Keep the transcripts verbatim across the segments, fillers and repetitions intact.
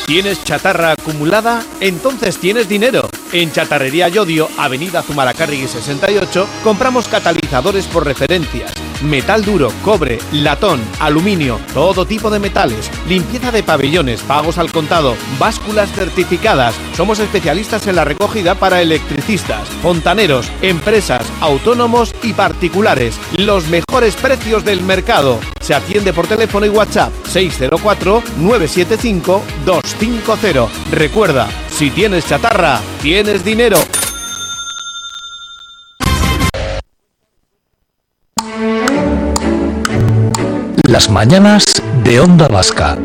¿Tienes chatarra acumulada? Entonces tienes dinero. En Chatarrería Llodio, Avenida Zumalacárregui sesenta y ocho, compramos catalizadores por referencias, metal duro, cobre, latón, aluminio, todo tipo de metales, limpieza de pabellones, pagos al contado, básculas certificadas. Somos especialistas en la recogida para electricistas, fontaneros, empresas, autónomos y particulares. Los mejores precios del mercado. Se atiende por teléfono y WhatsApp seis cero cuatro, nueve siete cinco, dos cinco cero. Recuerda, si tienes chatarra, tienes dinero. Las mañanas de Onda Vasca.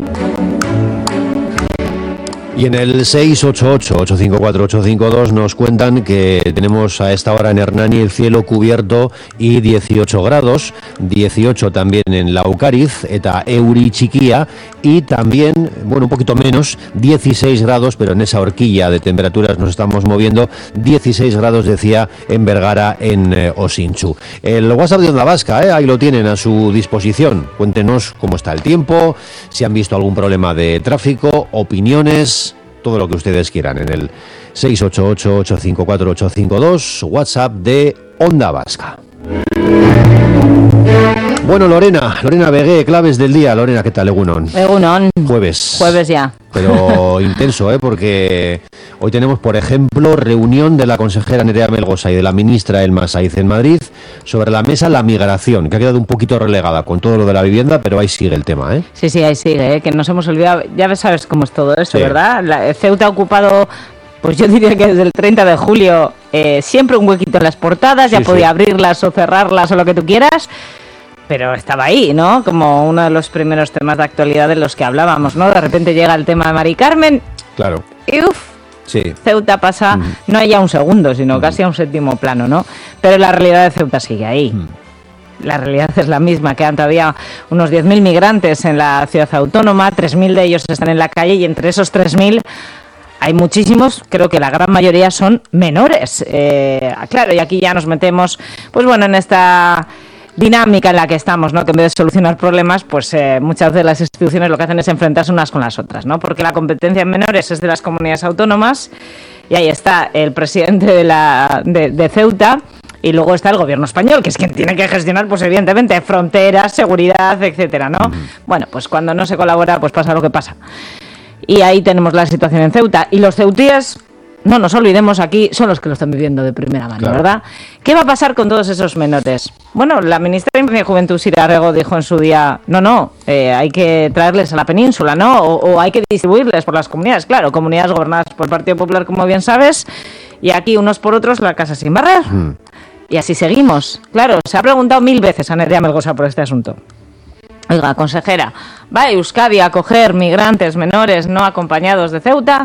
Y en el seis ocho ocho, ocho cinco cuatro, ocho cinco dos nos cuentan que tenemos a esta hora en Hernani el cielo cubierto y dieciocho grados, dieciocho también en Laukariz, eta Euri Chiquía, y también, bueno, un poquito menos, dieciséis grados, pero en esa horquilla de temperaturas nos estamos moviendo, dieciséis grados decía en Vergara, en eh, Osinchu. El WhatsApp de Onda Vasca, eh, ahí lo tienen a su disposición. Cuéntenos cómo está el tiempo, si han visto algún problema de tráfico, opiniones, todo lo que ustedes quieran en el seis ocho ocho, ocho cinco cuatro, ocho cinco dos, WhatsApp de Onda Vasca. Bueno, Lorena, Lorena Begué, claves del día. Lorena, ¿qué tal? Egunon. Egunon. Jueves. Jueves ya. Pero intenso, ¿eh? Porque hoy tenemos, por ejemplo, reunión de la consejera Nerea Melgosa y de la ministra Elma Saiz en Madrid sobre la mesa la migración, que ha quedado un poquito relegada con todo lo de la vivienda, pero ahí sigue el tema, ¿eh? Sí, sí, ahí sigue, ¿eh? Que nos hemos olvidado. Ya sabes cómo es todo eso, sí, ¿verdad? La, Ceuta ha ocupado, pues yo diría que desde el treinta de julio, eh, siempre un huequito en las portadas, ya sí, podía sí. abrirlas o cerrarlas o lo que tú quieras. Pero estaba ahí, ¿no? Como uno de los primeros temas de actualidad de los que hablábamos, ¿no? De repente llega el tema de Mari Carmen. Claro. Y uff, sí. Ceuta pasa, mm. no ya un segundo, sino mm. casi a un séptimo plano, ¿no? Pero la realidad de Ceuta sigue ahí. Mm. La realidad es la misma, quedan todavía unos diez mil migrantes en la ciudad autónoma, tres mil de ellos están en la calle y entre esos tres mil hay muchísimos, creo que la gran mayoría son menores. Eh, claro, y aquí ya nos metemos, pues bueno, en esta dinámica en la que estamos, ¿no? Que en vez de solucionar problemas, pues eh, muchas de las instituciones lo que hacen es enfrentarse unas con las otras, ¿no? Porque la competencia en menores es de las comunidades autónomas y ahí está el presidente de, la, de, de Ceuta y luego está el gobierno español, que es quien tiene que gestionar, pues evidentemente, fronteras, seguridad, etcétera, ¿no? Mm. Bueno, pues cuando no se colabora, pues pasa lo que pasa. Y ahí tenemos la situación en Ceuta. Y los ceutíes, no nos olvidemos aquí, son los que lo están viviendo de primera mano, claro, ¿verdad? ¿Qué va a pasar con todos esos menores? Bueno, la ministra de Juventud, Sira Rego, dijo en su día, no, no, eh, hay que traerles a la península, ¿no? O, o hay que distribuirles por las comunidades, claro, comunidades gobernadas por el Partido Popular, como bien sabes, y aquí unos por otros la casa sin barrer. Mm. Y así seguimos. Claro, se ha preguntado mil veces a Nerea Melgosa por este asunto. Oiga, consejera, ¿va Euskadi a acoger migrantes menores no acompañados de Ceuta?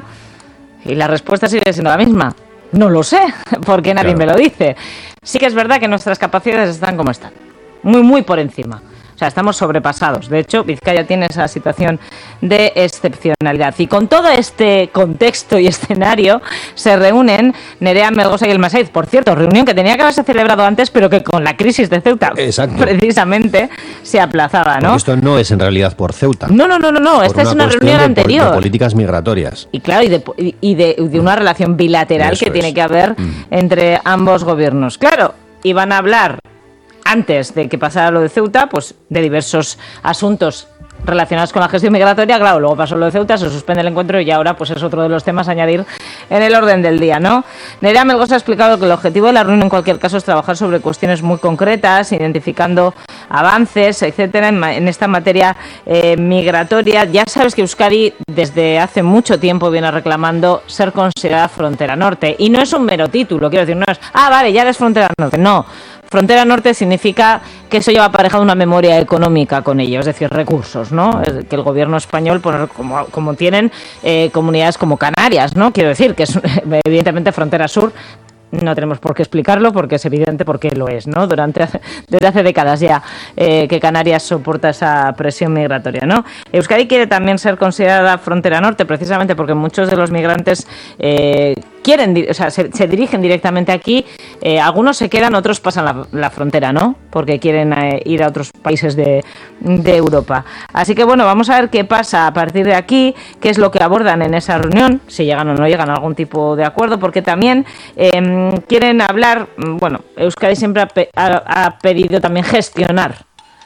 Y la respuesta sigue siendo la misma. No lo sé, porque nadie claro. me lo dice. Sí que es verdad que nuestras capacidades están como están. Muy, muy por encima. O sea, estamos sobrepasados. De hecho, Vizcaya tiene esa situación de excepcionalidad. Y con todo este contexto y escenario se reúnen Nerea Melgosa y Elma Saiz. Por cierto, reunión que tenía que haberse celebrado antes, pero que con la crisis de Ceuta Exacto. precisamente se aplazaba, ¿no? Porque esto no es en realidad por Ceuta. No, no, no, no, no. Esta es una reunión de, anterior. De políticas migratorias. Y claro, y de, y de, de una relación bilateral Eso que es. tiene que haber mm. entre ambos gobiernos. Claro, y van a hablar, antes de que pasara lo de Ceuta, pues de diversos asuntos relacionados con la gestión migratoria. Claro, luego pasó lo de Ceuta, se suspende el encuentro y ahora pues es otro de los temas a añadir en el orden del día, ¿no? Nerea Melgosa ha explicado que el objetivo de la reunión en cualquier caso es trabajar sobre cuestiones muy concretas, identificando avances, etcétera, en, en esta materia eh, migratoria. Ya sabes que Euskadi desde hace mucho tiempo viene reclamando ser considerada frontera norte y no es un mero título, quiero decir, no es, ah, vale, ya eres frontera norte, no. Frontera norte significa que eso lleva aparejado una memoria económica con ello, es decir, recursos, ¿no? Que el gobierno español, pone como, como tienen eh, comunidades como Canarias, ¿no? Quiero decir que es evidentemente frontera sur. No tenemos por qué explicarlo porque es evidente por qué lo es, ¿no? Durante desde hace décadas ya eh, que Canarias soporta esa presión migratoria, ¿no? Euskadi quiere también ser considerada frontera norte precisamente porque muchos de los migrantes eh, quieren, o sea, se, se dirigen directamente aquí. Eh, algunos se quedan, otros pasan la, la frontera, ¿no? Porque quieren eh, ir a otros países de, de Europa. Así que bueno, vamos a ver qué pasa a partir de aquí, qué es lo que abordan en esa reunión, si llegan o no llegan a algún tipo de acuerdo, porque también eh, quieren hablar, bueno, Euskadi siempre ha, pe- ha, ha pedido también gestionar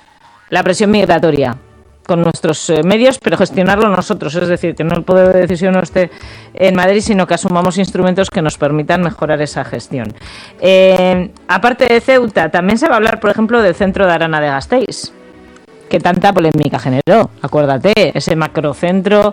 la presión migratoria con nuestros eh, medios, pero gestionarlo nosotros, es decir, que no el poder de decisión no esté en Madrid, sino que asumamos instrumentos que nos permitan mejorar esa gestión. Eh, aparte de Ceuta, también se va a hablar, por ejemplo, del centro de Arana de Gasteiz, que tanta polémica generó, acuérdate, ese macrocentro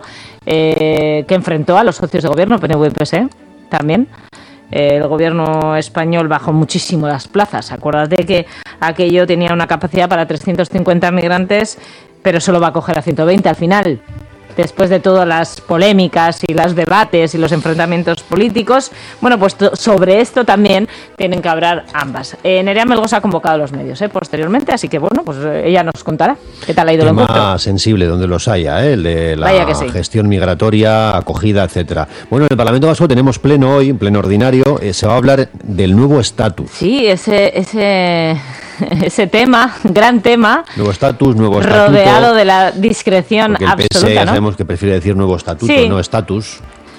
eh, que enfrentó a los socios de gobierno, P N V y P S E, también. Eh, el gobierno español bajó muchísimo las plazas, acuérdate que aquello tenía una capacidad para trescientos cincuenta migrantes, pero solo va a coger a ciento veinte al final. Después de todas las polémicas y los debates y los enfrentamientos políticos, bueno, pues to- sobre esto también tienen que hablar ambas. Eh, Nerea Melgosa ha convocado a los medios eh, posteriormente, así que bueno, pues eh, ella nos contará qué tal ha ido el encuentro. Tema sensible donde los haya, ¿eh? El de la Vaya que sí. gestión migratoria, acogida, etcétera. Bueno, en el Parlamento Vasco tenemos pleno hoy, pleno ordinario, eh, se va a hablar del nuevo estatus. Sí, ese, ese, ese tema, gran tema, Nuevo estatus, nuevo estatuto. rodeado de la discreción Porque el P S E absoluta, ya ¿no? sabemos que prefiere decir nuevo estatuto, Sí. no estatus.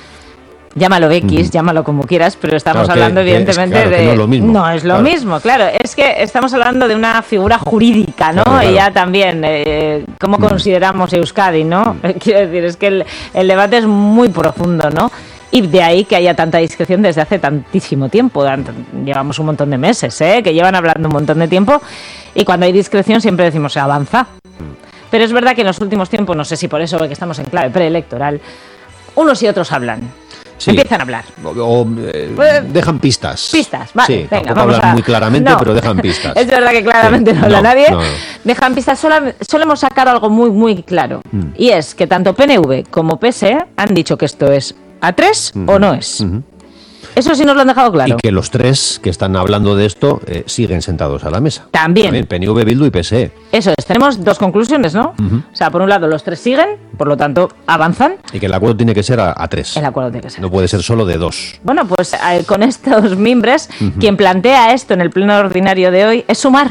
Llámalo X, Mm. llámalo como quieras, pero estamos Claro que- hablando que es- evidentemente claro que de... no es lo mismo. No es lo Claro. mismo, claro. Es que estamos hablando de una figura jurídica, ¿no? Claro, claro. Y ya también, eh, ¿cómo Mm. consideramos Euskadi, no? Quiero decir, es que el, el debate es muy profundo, ¿no? Y de ahí que haya tanta discreción desde hace tantísimo tiempo. Llevamos un montón de meses, ¿eh? Que llevan hablando un montón de tiempo. Y cuando hay discreción siempre decimos se avanza. Pero es verdad que en los últimos tiempos, no sé si por eso que estamos en clave preelectoral, unos y otros hablan. Sí. Empiezan a hablar. O, o, eh, Pues, dejan pistas. Pistas, vale, Sí, venga, tampoco vamos hablan a... muy claramente, No. pero dejan pistas. Es verdad que claramente Sí. no habla No, nadie. no, no. Dejan pistas, solo, solo hemos sacado algo muy, muy claro. Mm. Y es que tanto P N V como P S E han dicho que esto es A tres Ujú, o no es. ujú. Eso sí nos lo han dejado claro. Y que los tres que están hablando de esto eh, siguen sentados a la mesa. También. P N V, Bildu y P S E. Eso es, tenemos dos conclusiones, ¿no? Ujú. O sea, por un lado los tres siguen, por lo tanto avanzan. Y que el acuerdo tiene que ser a, a tres. El acuerdo tiene que ser. No puede ser solo de dos. Bueno, pues eh, con estos mimbres, Ujú. quien plantea esto en el pleno ordinario de hoy es Sumar.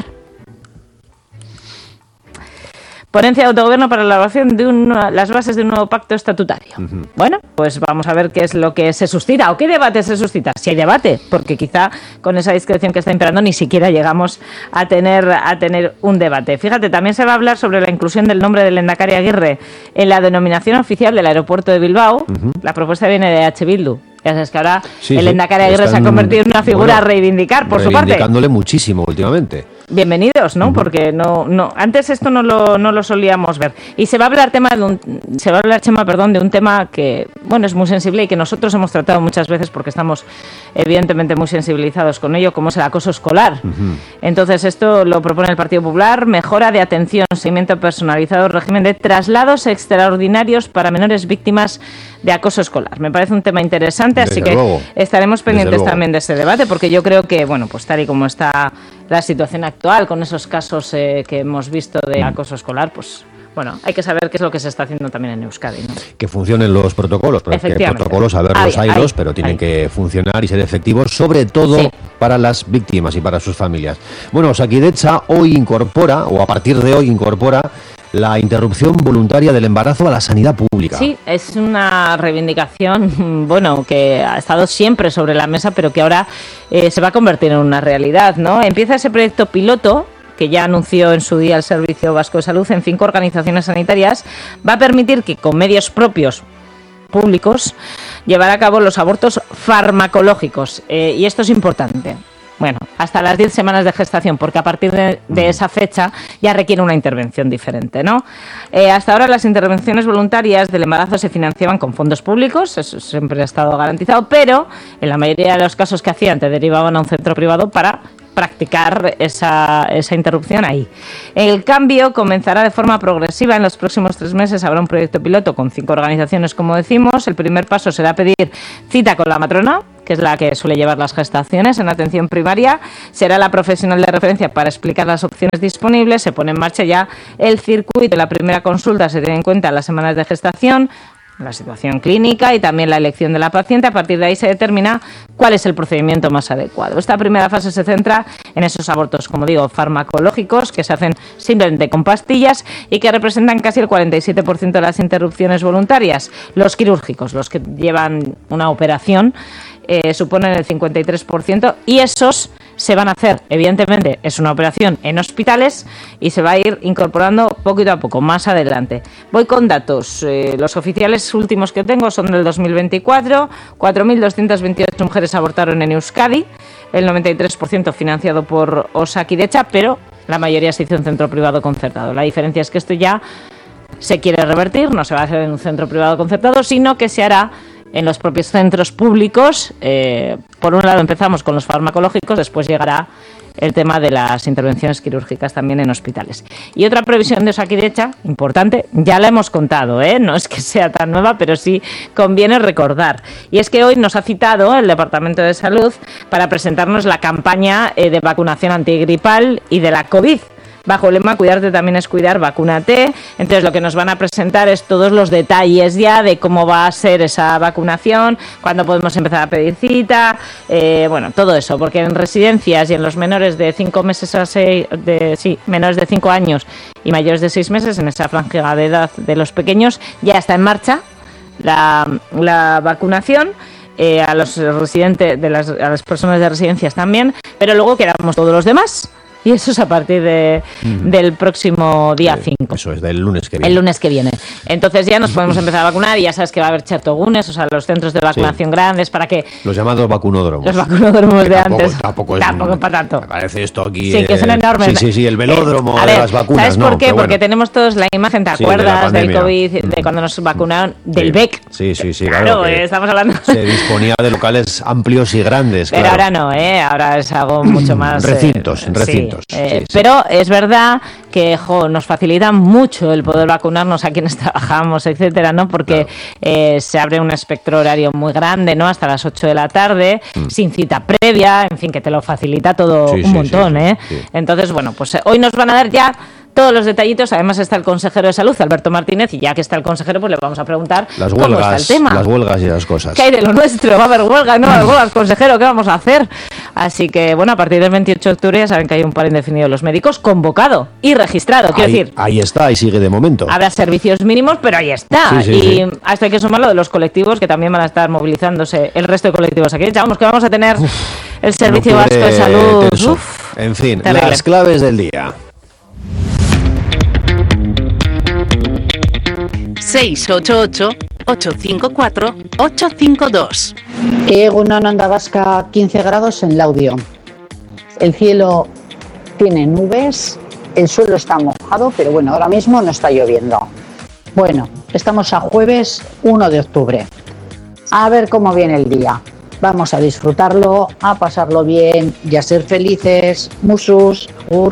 Ponencia de autogobierno para la elaboración de un, las bases de un nuevo pacto estatutario. Ujú. Bueno, pues vamos a ver qué es lo que se suscita o qué debate se suscita. Si hay debate, porque quizá con esa discreción que está imperando ni siquiera llegamos a tener, a tener un debate. Fíjate, también se va a hablar sobre la inclusión del nombre del Lehendakari Aguirre en la denominación oficial del aeropuerto de Bilbao. Ujú. La propuesta viene de H. Bildu. Ya sabes que ahora Sí, el sí. Lehendakari Aguirre se ha Están, convertido en una figura bueno, a reivindicar por su parte. Reivindicándole muchísimo últimamente. Bienvenidos, ¿no? Porque no, no, antes esto no lo, no lo solíamos ver. Y se va a hablar tema de un, se va a hablar, Chema, perdón, de un tema que, bueno, es muy sensible y que nosotros hemos tratado muchas veces porque estamos evidentemente muy sensibilizados con ello, como es el acoso escolar. Ujú. Entonces, esto lo propone el Partido Popular: mejora de atención, seguimiento personalizado, régimen de traslados extraordinarios para menores víctimas de acoso escolar. Me parece un tema interesante, así Desde que luego. estaremos pendientes Desde luego. también de este debate, porque yo creo que, bueno, pues tal y como está la situación actual, con esos casos eh, que hemos visto de acoso escolar, pues bueno, hay que saber qué es lo que se está haciendo también en Euskadi, ¿no? Que funcionen los protocolos, porque Efectivamente. protocolos, a verlos, Hay, haylos, hay, pero tienen hay. que funcionar y ser efectivos, sobre todo Sí. para las víctimas y para sus familias. Bueno, Osakidetza hoy incorpora, o a partir de hoy incorpora, la interrupción voluntaria del embarazo a la sanidad pública. Sí, es una reivindicación, bueno, que ha estado siempre sobre la mesa, pero que ahora eh, se va a convertir en una realidad, ¿no? Empieza ese proyecto piloto que ya anunció en su día el Servicio Vasco de Salud en cinco organizaciones sanitarias. Va a permitir que con medios propios públicos llevar a cabo los abortos farmacológicos, eh, y esto es importante. Bueno, hasta las diez semanas de gestación, porque a partir de, de esa fecha ya requiere una intervención diferente, ¿no? Eh, hasta ahora las intervenciones voluntarias del embarazo se financiaban con fondos públicos, eso siempre ha estado garantizado, pero en la mayoría de los casos que hacían te derivaban a un centro privado para practicar esa, esa interrupción ahí. El cambio comenzará de forma progresiva. En los próximos tres meses habrá un proyecto piloto con cinco organizaciones, como decimos. El primer paso será pedir cita con la matrona, que es la que suele llevar las gestaciones en atención primaria. Será la profesional de referencia para explicar las opciones disponibles. Se pone en marcha ya el circuito. La primera consulta se tiene en cuenta las semanas de gestación. la situación clínica y también la elección de la paciente. A partir de ahí se determina cuál es el procedimiento más adecuado. Esta primera fase se centra en esos abortos, como digo, farmacológicos, que se hacen simplemente con pastillas y que representan casi el cuarenta y siete por ciento de las interrupciones voluntarias. Los quirúrgicos, los que llevan una operación, eh, suponen el cincuenta y tres por ciento, y esos se van a hacer, evidentemente, es una operación en hospitales y se va a ir incorporando poquito a poco, más adelante. Voy con datos. Eh, los oficiales últimos que tengo son del dos mil veinticuatro. cuatro mil doscientas veintiocho mujeres abortaron en Euskadi, el noventa y tres por ciento financiado por Osakidetza, pero la mayoría se hizo en centro privado concertado. La diferencia es que esto ya se quiere revertir, no se va a hacer en un centro privado concertado, sino que se hará en los propios centros públicos. Eh, por un lado empezamos con los farmacológicos, después llegará el tema de las intervenciones quirúrgicas también en hospitales. Y otra previsión de Osakidetza, importante, ya la hemos contado, ¿eh? No es que sea tan nueva, pero sí conviene recordar. Y es que hoy nos ha citado el Departamento de Salud para presentarnos la campaña eh, de vacunación antigripal y de la COVID. Bajo el lema Cuidarte también es cuidar, vacúnate. Entonces lo que nos van a presentar es todos los detalles ya de cómo va a ser esa vacunación, cuándo podemos empezar a pedir cita, eh, bueno, todo eso, porque en residencias y en los menores de cinco meses a seis, de, sí, menores de cinco años y mayores de seis meses, en esa franja de edad de los pequeños, ya está en marcha la, la vacunación. Eh, a los residentes, de las, a las personas de residencias también, pero luego quedamos todos los demás. Y eso es a partir de, mm. del próximo día cinco. Eso es del lunes que viene. El lunes que viene. Entonces ya nos podemos empezar a vacunar y ya sabes que va a haber chertogunes, o sea, los centros de vacunación sí. grandes para que... Los llamados vacunódromos. Los vacunódromos de tampoco, antes. Tampoco es... Tampoco un, para tanto. Me parece esto aquí... Sí, que son enormes. Sí, sí, sí, el velódromo eh, de ver, las vacunas. ¿Sabes no, por qué? Porque bueno. tenemos todos la imagen, ¿te acuerdas? Sí, de del COVID, mm. de cuando nos vacunaron, del sí. B E C. Sí, sí, sí. Claro, claro eh, estamos hablando... Se disponía de locales amplios y grandes. Pero claro. ahora no, ¿eh? Ahora es algo mucho más... Recintos, eh, recintos. Sí, eh, sí, sí. Pero es verdad que jo, nos facilita mucho el poder vacunarnos a quienes trabajamos, etcétera, ¿no? Porque claro. eh, se abre un espectro horario muy grande, ¿no? Hasta las ocho de la tarde, mm. sin cita previa, en fin, que te lo facilita todo sí, un sí, montón, sí, ¿eh? Sí, sí. Entonces, bueno, pues eh, hoy nos van a dar ya todos los detallitos. Además está el consejero de Salud, Alberto Martínez, y ya que está el consejero, pues le vamos a preguntar las cómo huelgas, está el tema. Las huelgas y las cosas. ¿Qué hay de lo nuestro? Va a haber huelga, no va a haber huelgas, consejero, ¿qué vamos a hacer? Así que, bueno, a partir del veintiocho de octubre ya saben que hay un paro indefinido de los médicos convocado y registrado, quiero ahí, decir. Ahí está, ahí sigue de momento. Habrá servicios mínimos, pero ahí está. Sí, sí, y sí. a esto hay que sumarlo de los colectivos, que también van a estar movilizándose el resto de colectivos aquí. Ya vamos, que vamos a tener uf, el Servicio Vasco de Salud. Uf, en fin, terrible. Las claves del día. seis ocho ocho, ocho cinco cuatro, ocho cinco dos. Egunon, Onda Vasca, quince grados en Laudio. El cielo tiene nubes, el suelo está mojado, pero bueno, ahora mismo no está lloviendo. Bueno, estamos a jueves uno de octubre. A ver cómo viene el día. Vamos a disfrutarlo, a pasarlo bien y a ser felices. Musus, ur.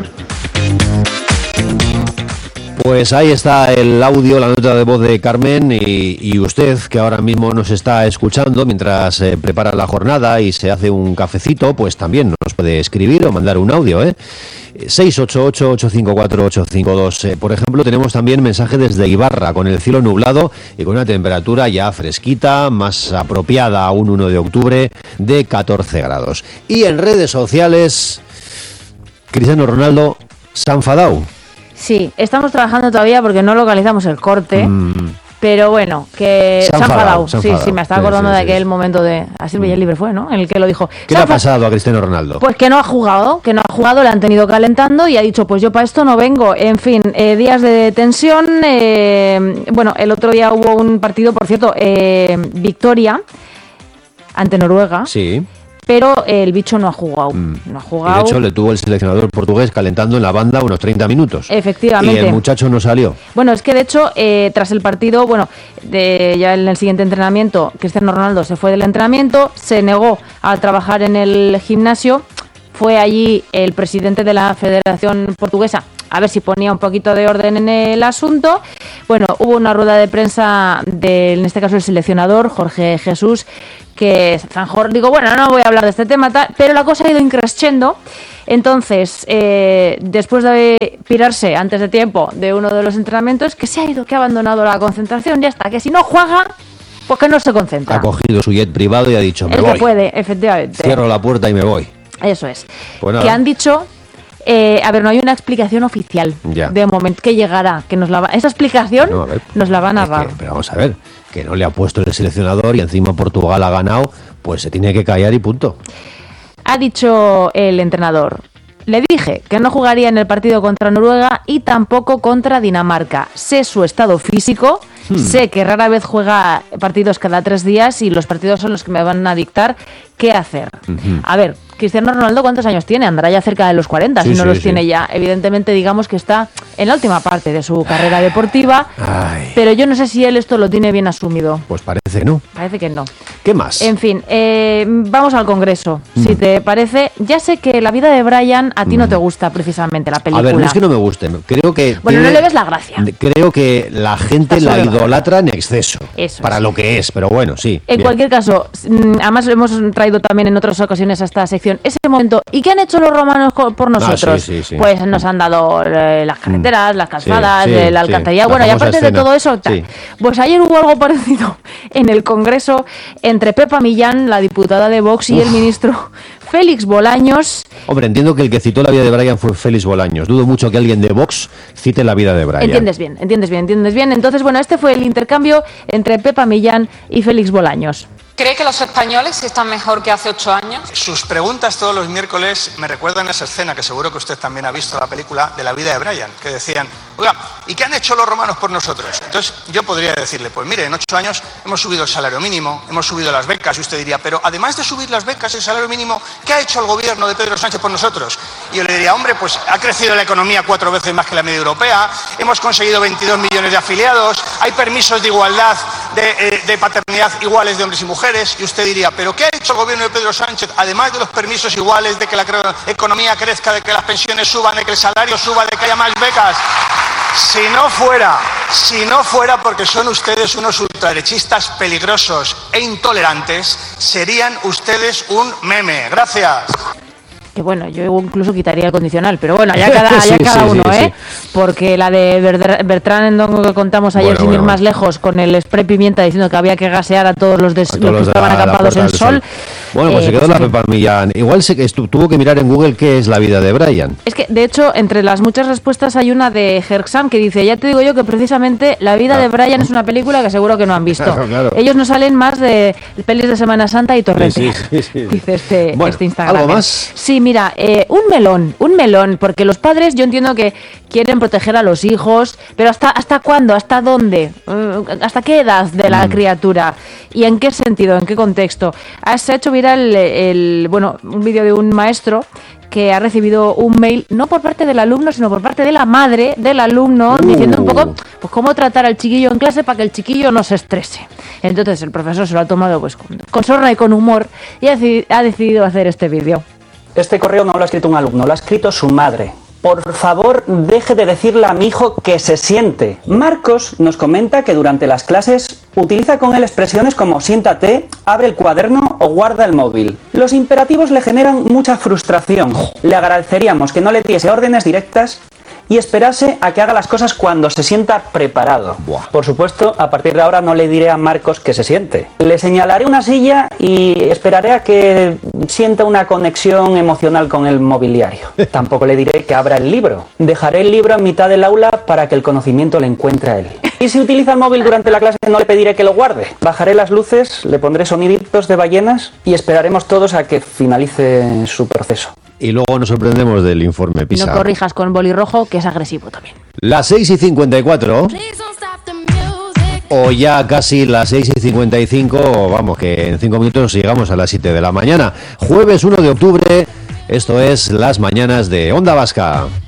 Pues ahí está el audio, la nota de voz de Carmen y, y usted que ahora mismo nos está escuchando mientras eh, prepara la jornada y se hace un cafecito, pues también nos puede escribir o mandar un audio, ¿eh? seis ocho ocho, ocho cinco cuatro, ocho cinco dos. Eh, por ejemplo, tenemos también mensaje desde Ibarra, con el cielo nublado y con una temperatura ya fresquita, más apropiada a un uno de octubre, de catorce grados. Y en redes sociales, Cristiano Ronaldo se ha enfadado. Sí, estamos trabajando todavía porque no localizamos el corte, mm. pero bueno, que se ha enfadado. Sí, sí, me estaba acordando sí, sí, de aquel sí. momento de Así mm. libre fue, ¿no? En el que lo dijo. ¿Qué le ha pasado a Cristiano Ronaldo? Pues que no ha jugado, que no ha jugado, le han tenido calentando y ha dicho, pues yo para esto no vengo. En fin, eh, días de tensión. Eh, bueno, el otro día hubo un partido, por cierto, eh, victoria ante Noruega. Sí. Pero el bicho no ha jugado. Mm. No ha jugado. Y de hecho le tuvo el seleccionador portugués calentando en la banda unos treinta minutos. Efectivamente. Y el muchacho no salió. Bueno, es que de hecho, eh, tras el partido, bueno, de, ya en el siguiente entrenamiento, Cristiano Ronaldo se fue del entrenamiento, se negó a trabajar en el gimnasio. Fue allí el presidente de la Federación Portuguesa a ver si ponía un poquito de orden en el asunto. Bueno, hubo una rueda de prensa de, en este caso, el seleccionador, Jorge Jesús, que zanjó, digo, bueno, no voy a hablar de este tema, tal, pero la cosa ha ido increciendo. Entonces, eh, después de pirarse antes de tiempo de uno de los entrenamientos, que se ha ido, que ha abandonado la concentración, ya está, que si no juega, pues que no se concentra. Ha cogido su jet privado y ha dicho, me El voy. que puede, efectivamente. Cierro la puerta y me voy. Eso es. Pues que han dicho... Eh, a ver, no hay una explicación oficial ya. de momento que llegará, que nos la va, esa explicación no, ver, nos la van a dar. Pero vamos a ver, que no le ha puesto el seleccionador y encima Portugal ha ganado, pues se tiene que callar y punto. Ha dicho el entrenador, le dije que no jugaría en el partido contra Noruega y tampoco contra Dinamarca. Sé su estado físico, hmm. sé que rara vez juega partidos cada tres días y los partidos son los que me van a dictar qué hacer. Uh-huh. A ver, Cristiano Ronaldo, ¿cuántos años tiene? Andará ya cerca de los cuarenta, sí, si no sí, los sí. tiene ya. Evidentemente, digamos que está en la última parte de su carrera deportiva, Ay. pero yo no sé si él esto lo tiene bien asumido. Pues parece que no. Parece que no. ¿Qué más? En fin, eh, vamos al Congreso, mm. si te parece. Ya sé que La vida de Brian a ti mm. no te gusta precisamente la película. A ver, no es que no me guste, creo que... Bueno, tiene, no le ves la gracia. Creo que la gente la idolatra en exceso, Eso para es. lo que es, pero bueno, sí. En bien. cualquier caso, además hemos traído también en otras ocasiones a esta sección ese momento. ¿Y qué han hecho los romanos por nosotros? Ah, sí, sí, sí. Pues nos han dado eh, las carreteras, mm. las calzadas, sí, sí, eh, la alcantarilla. Sí, bueno, la y aparte escena. de todo eso, tal. Sí. Pues ayer hubo algo parecido en el Congreso entre Pepa Millán, la diputada de Vox, y Uf. el ministro Félix Bolaños. Hombre, entiendo que el que citó La vida de Brian fue Félix Bolaños. Dudo mucho que alguien de Vox cite La vida de Brian. Entiendes bien, entiendes bien, entiendes bien. Entonces, bueno, este fue el intercambio entre Pepa Millán y Félix Bolaños. ¿Cree que los españoles están mejor que hace ocho años? Sus preguntas todos los miércoles me recuerdan esa escena, que seguro que usted también ha visto la película, de La vida de Brian, que decían, oiga, ¿y qué han hecho los romanos por nosotros? Entonces yo podría decirle, pues mire, en ocho años hemos subido el salario mínimo, hemos subido las becas, y usted diría, pero además de subir las becas y el salario mínimo, ¿qué ha hecho el gobierno de Pedro Sánchez por nosotros? Y yo le diría, hombre, pues ha crecido la economía cuatro veces más que la media europea, hemos conseguido veintidós millones de afiliados, hay permisos de igualdad, de, eh, de paternidad iguales de hombres y mujeres, y usted diría, ¿pero qué ha hecho el gobierno de Pedro Sánchez, además de los permisos iguales, de que la economía crezca, de que las pensiones suban, de que el salario suba, de que haya más becas? Si no fuera, si no fuera porque son ustedes unos ultraderechistas peligrosos e intolerantes, serían ustedes un meme. Gracias. Que bueno, yo incluso quitaría el condicional, pero bueno, ya cada, sí, ya cada sí, uno, sí, ¿eh? Sí. Porque la de Bertrand Endongo que contamos ayer, bueno, sin bueno, ir más bueno. lejos, con el spray pimienta diciendo que había que gasear a todos los, de, todos los que los estaban de la, acampados en sol. sol. Bueno, pues eh, se quedó pues la Pepa Millán. Igual se que tuvo que mirar en Google qué es La vida de Brian. Es que, de hecho, entre las muchas respuestas hay una de Herxam que dice, ya te digo yo que precisamente La vida ah. de Brian es una película que seguro que no han visto. Claro, claro. Ellos no salen más de pelis de Semana Santa y Torrente. Sí, sí, sí, sí. Dice este, bueno, este Instagram. ¿algo más? Sí, mira, eh, un melón, un melón, porque los padres yo entiendo que quieren proteger a los hijos, pero ¿hasta hasta cuándo? ¿Hasta dónde? ¿Hasta qué edad de la mm. criatura? ¿Y en qué sentido? ¿En qué contexto? Se ha hecho viral el, el bueno, un vídeo de un maestro que ha recibido un mail, no por parte del alumno, sino por parte de la madre del alumno, uh. diciendo un poco pues cómo tratar al chiquillo en clase para que el chiquillo no se estrese. Entonces el profesor se lo ha tomado pues con, con sorna y con humor y ha, ha decidido hacer este vídeo. Este correo no lo ha escrito un alumno, lo ha escrito su madre. Por favor, deje de decirle a mi hijo que se siente. Marcos nos comenta que durante las clases utiliza con él expresiones como siéntate, abre el cuaderno o guarda el móvil. Los imperativos le generan mucha frustración. Le agradeceríamos que no le diese órdenes directas y esperase a que haga las cosas cuando se sienta preparado. Buah. Por supuesto, a partir de ahora no le diré a Marcos que se siente. Le señalaré una silla y esperaré a que sienta una conexión emocional con el mobiliario. Tampoco le diré que abra el libro. Dejaré el libro en mitad del aula para que el conocimiento le encuentre a él. Y si utiliza el móvil durante la clase no le pediré que lo guarde. Bajaré las luces, le pondré soniditos de ballenas y esperaremos todos a que finalice su proceso. Y luego nos sorprendemos del informe PISA. No corrijas con boli rojo, que es agresivo también. Las seis y cincuenta y cuatro. O ya casi las seis y cincuenta y cinco. Vamos, que en cinco minutos llegamos a las siete de la mañana. Jueves uno de octubre. Esto es Las Mañanas de Onda Vasca.